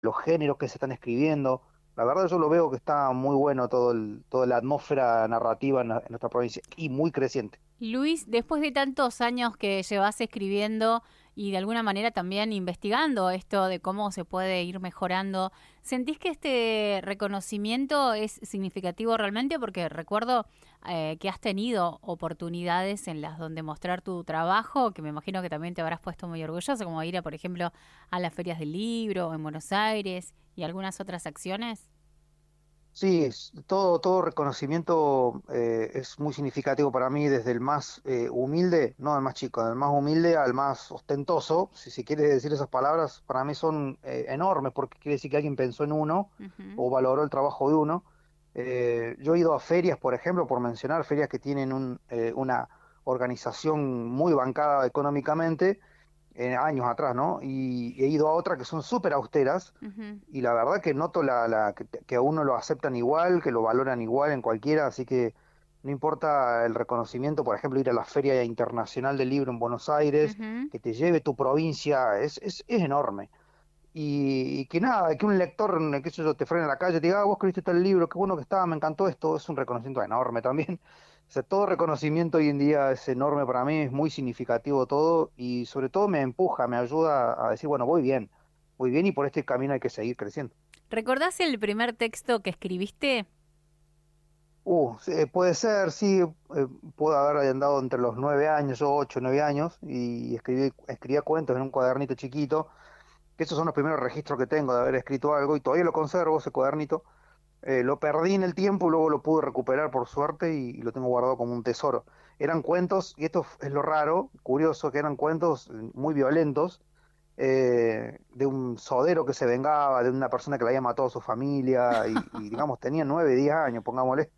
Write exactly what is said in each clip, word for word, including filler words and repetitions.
los géneros que se están escribiendo. La verdad yo lo veo que está muy bueno todo el, toda la atmósfera narrativa en, la- en nuestra provincia y muy creciente. Luis, después de tantos años que llevas escribiendo y de alguna manera también investigando esto de cómo se puede ir mejorando, ¿sentís que este reconocimiento es significativo realmente? Porque recuerdo eh, que has tenido oportunidades en las donde mostrar tu trabajo, que me imagino que también te habrás puesto muy orgulloso, como ir, a, por ejemplo, a las ferias del libro en Buenos Aires y algunas otras acciones. Sí, es- todo, todo reconocimiento eh, es muy significativo para mí, desde el más eh, humilde, no el más chico, del más humilde al más ostentoso, si se quiere decir esas palabras, para mí son eh, enormes, porque quiere decir que alguien pensó en uno Ujú, o valoró el trabajo de uno. Eh, yo he ido a ferias, por ejemplo, por mencionar, ferias que tienen un, eh, una organización muy bancada económicamente, eh, años atrás, ¿no? Y he ido a otras que son súper austeras ujú. y la verdad que noto la, la- que, que a uno lo aceptan igual, que lo valoran igual en cualquiera, así que no importa el reconocimiento, por ejemplo, ir a la Feria Internacional del Libro en Buenos Aires, Ujú. que te lleve tu provincia, es, es, es enorme. Y, y que nada, que un lector, qué sé yo, te frene en la calle, te diga, ah, vos escribiste tal libro, qué bueno que estaba, me encantó esto, es un reconocimiento enorme también. O sea, todo reconocimiento hoy en día es enorme para mí, es muy significativo todo y sobre todo me empuja, me ayuda a decir, bueno, voy bien, voy bien y por este camino hay que seguir creciendo. ¿Recordás el primer texto que escribiste? Uh, sí, eh, puede ser, sí, eh, puedo haber andado entre los nueve años, o ocho, nueve años, y escribí, escribía cuentos en un cuadernito chiquito, que esos son los primeros registros que tengo de haber escrito algo, y todavía lo conservo, ese cuadernito. Eh, lo perdí en el tiempo y luego lo pude recuperar por suerte y, y lo tengo guardado como un tesoro. Eran cuentos, y esto es lo raro, curioso, que eran cuentos eh, muy violentos, eh, de un sodero que se vengaba, de una persona que le había matado a su familia, y, y, digamos, tenía nueve, diez años, pongámosle.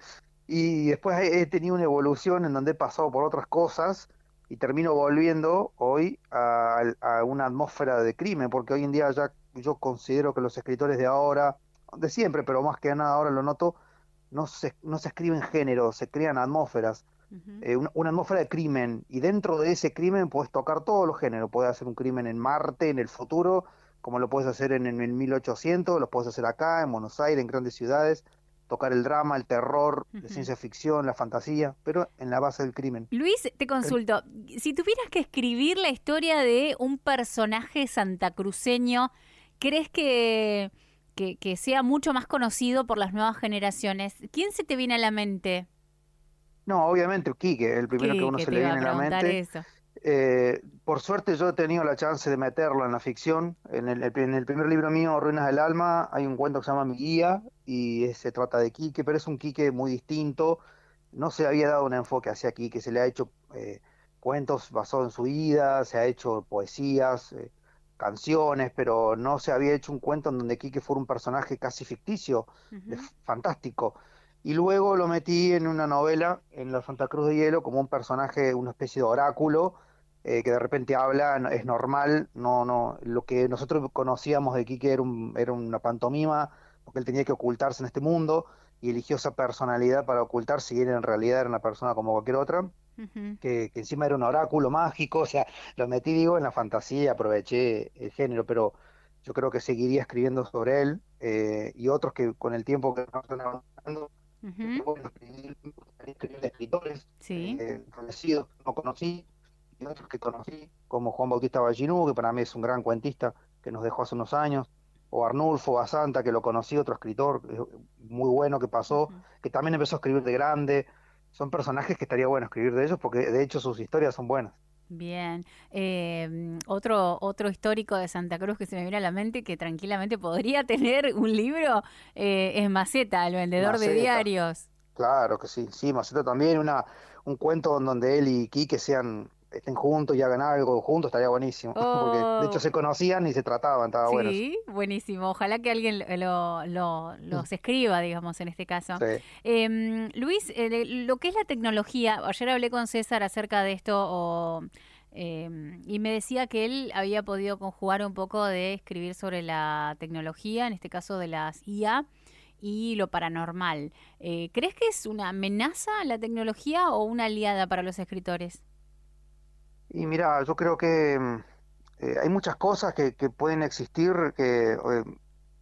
Y después he, he tenido una evolución en donde he pasado por otras cosas y termino volviendo hoy a, a una atmósfera de crimen, porque hoy en día ya yo considero que los escritores de ahora, de siempre, pero más que nada ahora lo noto, no se, no se escriben géneros, se crean atmósferas, Ujú. eh, una, una atmósfera de crimen, y dentro de ese crimen puedes tocar todos los géneros, puedes hacer un crimen en Marte, en el futuro, como lo puedes hacer en, en el mil ochocientos, lo puedes hacer acá, en Buenos Aires, en grandes ciudades, tocar el drama, el terror, la Ujú. ciencia ficción, la fantasía, pero en la base del crimen. Luis, te El- consulto, si tuvieras que escribir la historia de un personaje santacruceño, ¿crees que, que, que sea mucho más conocido por las nuevas generaciones? ¿Quién se te viene a la mente? no, obviamente Quique, el primero que a Que, uno que se te le iba a viene a la preguntar mente. eso. Eh, por suerte yo he tenido la chance de meterlo en la ficción. En el, en el primer libro mío, Ruinas del Alma, hay un cuento que se llama Mi Guía y eh, se trata de Quique, pero es un Quique muy distinto. No se había dado un enfoque hacia Quique, se le ha hecho eh, cuentos basados en su vida, se ha hecho poesías, eh, canciones, pero no se había hecho un cuento en donde Quique fuera un personaje casi ficticio, de, Ujú, fantástico. Y luego lo metí en una novela, en la Santa Cruz de Hielo, como un personaje, una especie de oráculo, eh, que de repente habla, no- es normal, no, no, lo que nosotros conocíamos de Quique era, un- era una pantomima, porque él tenía que ocultarse en este mundo, y eligió esa personalidad para ocultarse, y él en realidad era una persona como cualquier otra, ujú. que, que encima era un oráculo mágico, o sea, lo metí, digo, en la fantasía y aproveché el género, pero yo creo que seguiría escribiendo sobre él, eh, y otros que con el tiempo que nos están avanzando, Ujú. bueno, escribir, me gustaría escribir de escritores Sí. eh, conocidos que no conocí y otros que conocí, como Juan Bautista Ballinú, que para mí es un gran cuentista que nos dejó hace unos años, o Arnulfo Basanta, que lo conocí, otro escritor eh, muy bueno que pasó, Ujú. que también empezó a escribir de grande. Son personajes que estaría bueno escribir de ellos porque de hecho sus historias son buenas. Bien. Eh, otro, otro histórico de Santa Cruz que se me viene a la mente que tranquilamente podría tener un libro eh, es Maceta, el vendedor de Maceta, diarios. claro que sí, sí, Maceta también, una, un cuento en donde él y Quique sean, estén juntos y hagan algo juntos, estaría buenísimo, porque de hecho Oh, se conocían y se trataban, estaba bueno eso. sí, buenísimo. Ojalá que alguien lo, lo- Mm, los escriba, digamos, en este caso. sí. Em, Luis, eh, lo que es la tecnología, ayer hablé con César acerca de esto o, em, y me decía que él había podido conjugar un poco de escribir sobre la tecnología, en este caso de las I A, y lo paranormal. Eh, ¿crees que es una amenaza la tecnología o una aliada para los escritores? Y mira, yo creo que mm, eh, hay muchas cosas que, que pueden existir, que, eh,